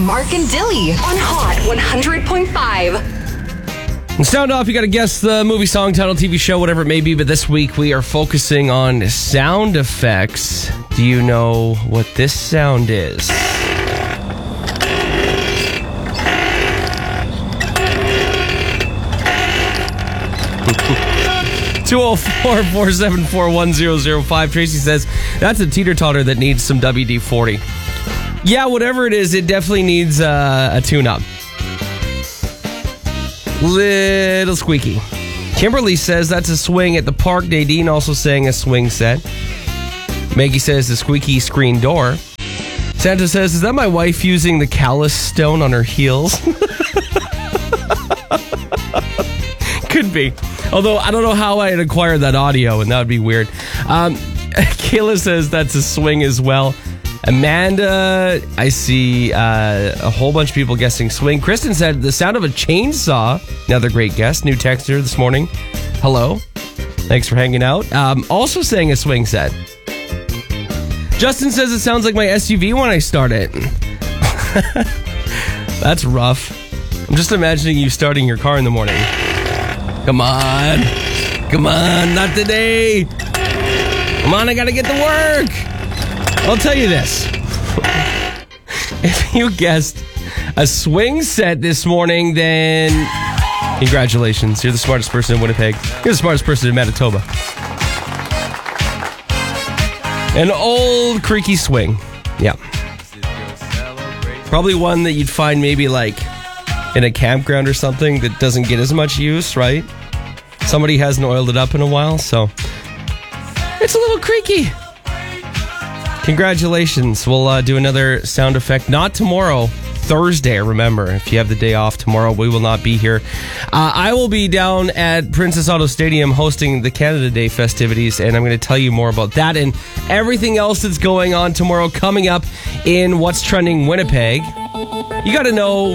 Mark and Dilly on Hot 100.5. And sound off, you got to guess the movie, song, title, TV show, whatever it may be. But this week we are focusing on sound effects. Do you know what this sound is? 204-474-1005. Tracy says, that's a teeter-totter that needs some WD-40. Yeah, whatever it is, it definitely needs a tune-up. Little squeaky. Kimberly says that's a swing at the park. Nadine also saying a swing set. Maggie says the squeaky screen door. Santa says, is that my wife using the callus stone on her heels? Could be. Although I don't know how I had acquired that audio, and that would be weird. Kayla says that's a swing as well. Amanda, I see a whole bunch of people guessing swing. Kristen said the sound of a chainsaw. Another great guess. New texter this morning. Hello. Thanks for hanging out. Also saying a swing set. Justin says it sounds like my SUV when I start it. That's rough. I'm just imagining you starting your car in the morning. Come on. Come on, not today. Come on, I gotta get to work. I'll tell you this. If you guessed a swing set this morning, then congratulations. You're the smartest person in Winnipeg. You're the smartest person in Manitoba. An old creaky swing. Yeah. Probably one that you'd find maybe like in a campground or something that doesn't get as much use, right? Somebody hasn't oiled it up in a while, so it's a little creaky. Congratulations. We'll do another sound effect. Not tomorrow, Thursday. Remember, if you have the day off tomorrow, we will not be here. I will be down at Princess Auto Stadium hosting the Canada Day festivities, and I'm going to tell you more about that and everything else that's going on tomorrow coming up in What's Trending Winnipeg. You got to know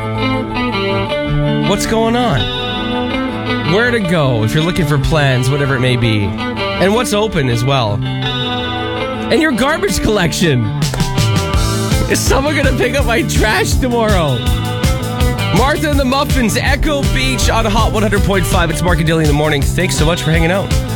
what's going on, where to go if you're looking for plans, whatever it may be, and what's open as well. And your garbage collection. Is someone going to pick up my trash tomorrow? Martha and the Muffins, Echo Beach on Hot 100.5. It's Mark and Dilly in the morning. Thanks so much for hanging out.